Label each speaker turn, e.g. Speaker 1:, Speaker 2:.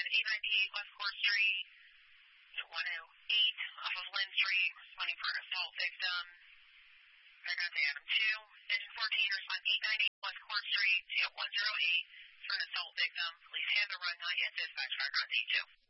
Speaker 1: 898 West Court Street, 108 off of Lynn Street, responding for an assault victim. Paragraph Adam 2. Engine 14, respond 898 West Court Street, 108 for an assault victim. Please have the run, not yet dispatch. Paragraph 82.